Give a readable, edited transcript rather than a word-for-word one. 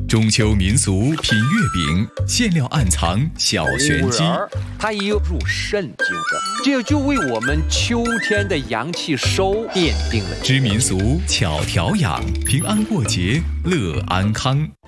中秋民俗品月饼，馅料暗藏小玄机。 它也有入肾经的，这就为我们秋天的阳气收奠定了。 知民俗巧调养，平安过节乐安康。